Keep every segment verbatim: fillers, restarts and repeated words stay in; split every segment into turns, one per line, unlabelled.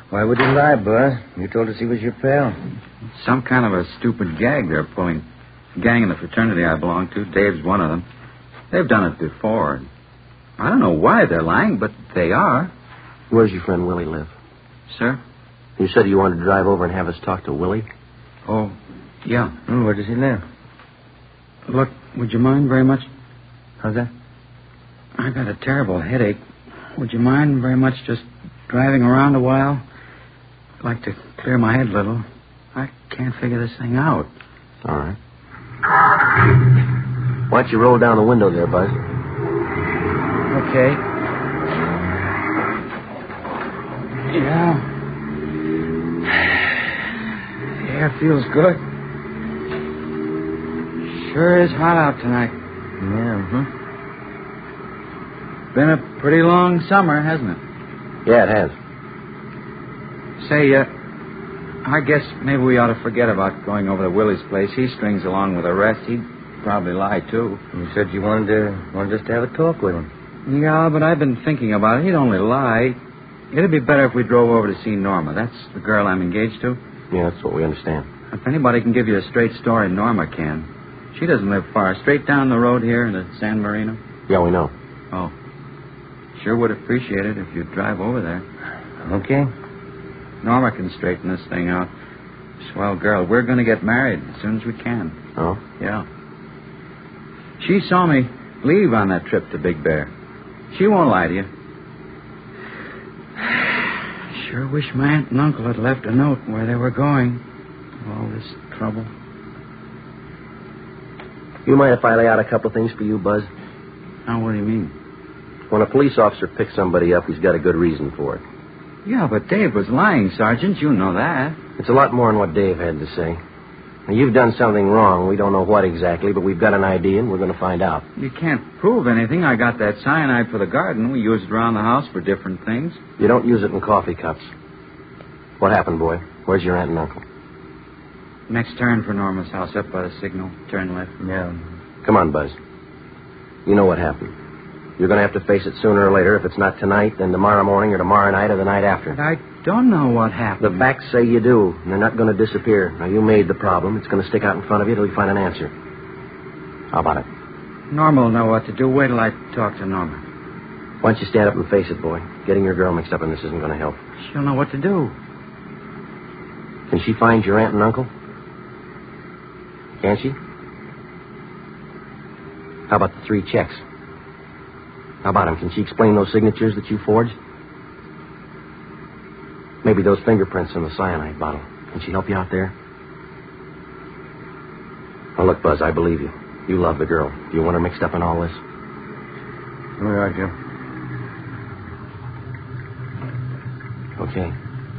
Why would he lie, Buzz? You told us he was your pal.
Some kind of a stupid gag they're pulling. The gang in the fraternity I belong to, Dave's one of them. They've done it before. I don't know why they're lying, but they are.
Where's your friend Willie live?
Sir?
You said you wanted to drive over and have us talk to Willie?
Oh, yeah.
Oh, where does he live?
Look, would you mind very much?
How's that?
I've got a terrible headache. Would you mind very much just driving around a while? I'd like to clear my head a little. I can't figure this thing out.
All right. Why don't you roll down the window there, Buzz?
Okay. Yeah. The air feels good. Sure is hot out tonight.
Yeah, uh-huh.
Been a pretty long summer, hasn't it?
Yeah, it has.
Say, uh, I guess maybe we ought to forget about going over to Willie's place. He strings along with the rest. He'd probably lie, too.
You said you wanted to wanted us to have a talk with him.
Yeah, but I've been thinking about it. He'd only lie. It'd be better if we drove over to see Norma. That's the girl I'm engaged to.
Yeah, that's what we understand.
If anybody can give you a straight story, Norma can. She doesn't live far. Straight down the road here into San Marino.
Yeah, we know.
Oh. Sure would appreciate it if you'd drive over there.
Okay.
Norma can straighten this thing out. Swell girl. We're going to get married as soon as we can.
Oh?
Yeah. She saw me leave on that trip to Big Bear. She won't lie to you. Sure wish my aunt and uncle had left a note where they were going. All this trouble.
You mind if I lay out a couple of things for you, Buzz?
Now, what do you mean?
When a police officer picks somebody up, he's got a good reason for it.
Yeah, but Dave was lying, Sergeant. You know that.
It's a lot more than what Dave had to say. Now, you've done something wrong. We don't know what exactly, but we've got an idea, and we're going to find out.
You can't prove anything. I got that cyanide for the garden. We used it around the house for different things.
You don't use it in coffee cups. What happened, boy? Where's your aunt and uncle?
Next turn for Norma's house, up by the signal. Turn left.
Yeah.
Come on, Buzz. You know what happened. You're going to have to face it sooner or later. If it's not tonight, then tomorrow morning or tomorrow night or the night after.
But I don't know what happened.
The facts say you do, and they're not going to disappear. Now, you made the problem. It's going to stick out in front of you till you find an answer. How about it?
Norma will know what to do. Wait till I talk to Norma.
Why don't you stand up and face it, boy? Getting your girl mixed up in this isn't going to help.
She'll know what to do.
Can she find your aunt and uncle? Can she? How about the three checks? How about them? Can she explain those signatures that you forged? Maybe those fingerprints in the cyanide bottle. Can she help you out there? Well, look, Buzz, I believe you. You love the girl. Do you want her mixed up in all this?
All right, Joe.
Okay.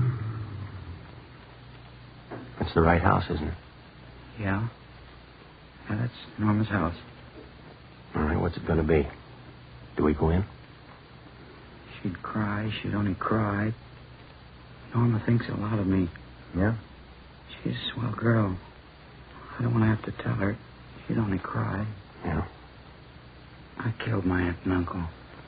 That's the right house, isn't it?
Yeah. Yeah, that's Norma's house.
All right, what's it going to be? Do we go in?
She'd cry. She'd only cry. Norma thinks a lot of me.
Yeah?
She's a swell girl. I don't want to have to tell her. She'd only cry.
Yeah.
I killed my aunt and uncle.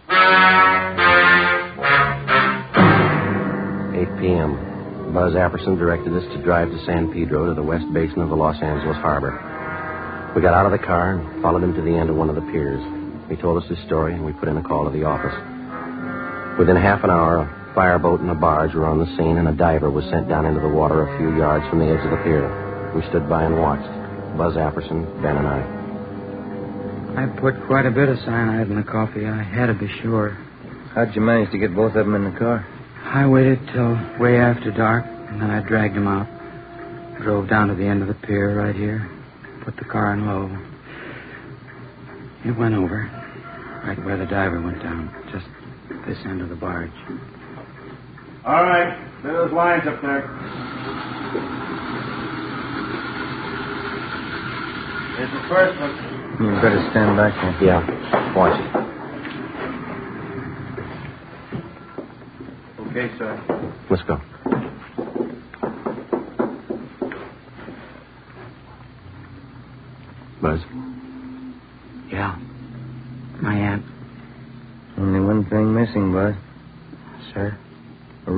eight p.m. Buzz Apperson directed us to drive to San Pedro to the west basin of the Los Angeles harbor. We got out of the car and followed him to the end of one of the piers. He told us his story, and we put in a call to the office. Within half an hour, a fireboat and a barge were on the scene, and a diver was sent down into the water a few yards from the edge of the pier. We stood by and watched. Buzz Apperson, Ben, and I.
I put quite a bit of cyanide in the coffee. I had to be sure.
How'd you manage to get both of them in the car?
I waited till way after dark, and then I dragged them out. Drove down to the end of the pier right here. Put the car in low. It went over, right where the diver went down, just this end of the barge.
All right, there are those lines up there. There's the first one.
You better stand back there.
Yeah, watch it.
Okay, sir.
Let's go. Buzz?
Yeah. My aunt.
Only one thing missing, Buzz.
Sir?